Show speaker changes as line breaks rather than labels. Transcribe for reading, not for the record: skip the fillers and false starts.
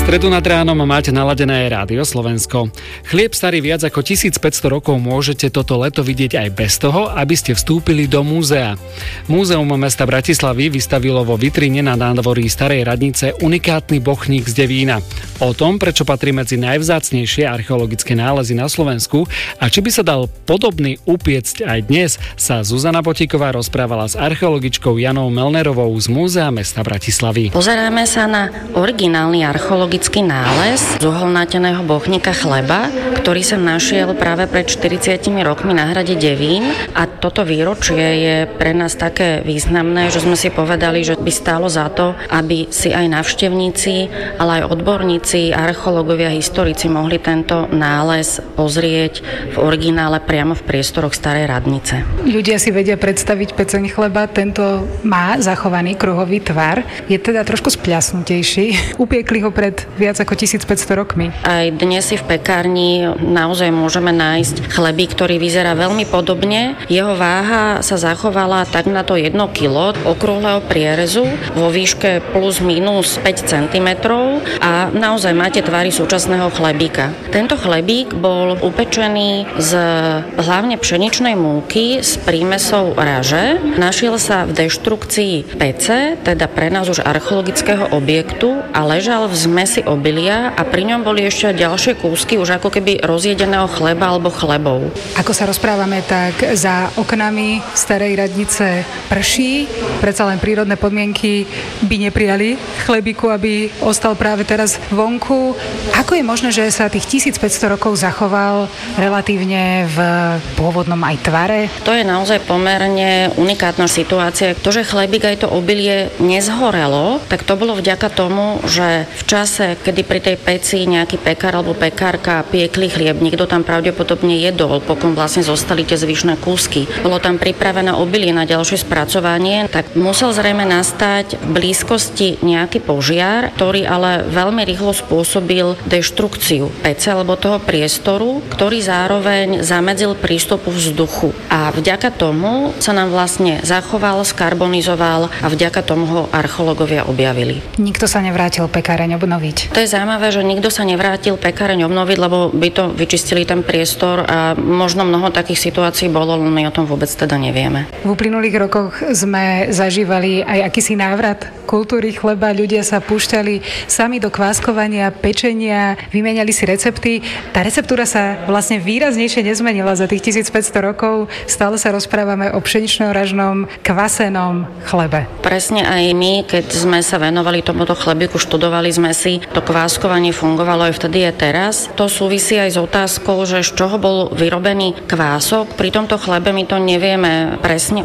Stredu nad ránom máte naladené Rádio Slovensko. Chlieb starý viac ako 1500 rokov môžete toto leto vidieť aj bez toho, aby ste vstúpili do múzea. Múzeum mesta Bratislavy vystavilo vo vitrine na nádvorí Starej radnice unikátny bochník z Devína. O tom, prečo patrí medzi najvzácnejšie archeologické nálezy na Slovensku a či by sa dal podobný upiecť aj dnes, sa Zuzana Botíková rozprávala s archeologičkou Janou Melnerovou z Múzea mesta Bratislavy.
Pozeráme sa na originálny archeologický nález z uholnáteného bochníka chleba, ktorý sa našiel práve pred 40 rokmi na hrade Devín, a toto výročie je pre nás také významné, že sme si povedali, že by stálo za to, aby si aj návštevníci, ale aj odborníci, archeológovia, historici mohli tento nález pozrieť v originále priamo v priestoroch Starej radnice.
Ľudia si vedia predstaviť peceň chleba, tento má zachovaný kruhový tvar, je teda trošku spľasnutejší. Upiekli ho pred viac ako 1500 rokmi. Aj
dnes si v pekárni naozaj môžeme nájsť chlebík, ktorý vyzerá veľmi podobne. Jeho váha sa zachovala tak na to 1 kilo okrúhleho prierezu vo výške plus minus 5 cm a naozaj máte tvary súčasného chlebíka. Tento chlebík bol upečený z hlavne pšeničnej múky s prímesou raže. Našiel sa v deštrukcii pece, teda pre nás už archeologického objektu, a ležal v zmesi obilia a pri ňom boli ešte ďalšie kúsky už ako keby rozjedeného chleba alebo chlebov.
Ako sa rozprávame, tak za oknami Starej radnice prší, predsa len prírodné podmienky by neprijali chlebíku, aby ostal práve teraz vonku. Ako je možné, že sa tých 1500 rokov zachoval relatívne v pôvodnom aj tvare?
To je naozaj pomerne unikátna situácia. To, že chlebík aj to obilie nezhorelo, tak to bolo vďaka tomu, že v čase, kedy pri tej peci nejaký pekár alebo pekárka piekli chlieb, niekto tam pravdepodobne jedol, pokiaľ vlastne zostali tie zvyšné kúsky. Bolo tam pripravené obilie na ďalšie spracovanie, tak musel zrejme nastať v blízkosti nejaký požiar, ktorý ale veľmi rýchlo spôsobil deštrukciu pece alebo toho priestoru, ktorý zároveň zamedzil prístupu vzduchu. A vďaka tomu sa nám vlastne zachoval, skarbonizoval a vďaka tomu ho archeológovia objavili.
Nikto sa nevrátil pekáreň obnoviť.
To je zaujímavé, že nikto sa nevrátil pekáreň obnoviť, lebo by to vyčistili ten priestor a možno mnoho takých situácií bolo, len my o tom vôbec teda nevieme.
V uplynulých rokoch sme zažívali aj akýsi návrat kultúry chleba. Ľudia sa púšťali sami do kváskovania, pečenia, vymieniali si recepty. Tá receptúra sa vlastne výraznejšie nezmenila za tých 1500 rokov. Stále sa rozprávame o pšenično-ražnom kvasenom chlebe.
Presne aj my, keď sme sa venovali tomuto chlebiku, študovali sme si, to kváskovanie fungovalo aj vtedy a teraz. To súvisí aj s otázkou, že z čoho bol vyrobený kvások. Pri tomto chlebe my to nevieme presne